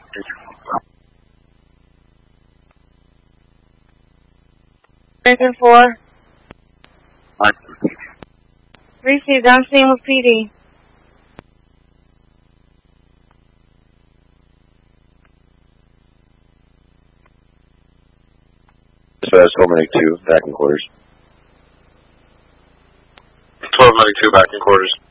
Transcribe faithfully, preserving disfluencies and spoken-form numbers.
Lincoln four. Received, I'm staying with P D. Dispatch twelve Medic two, back in quarters. twelve Medic two, back in quarters.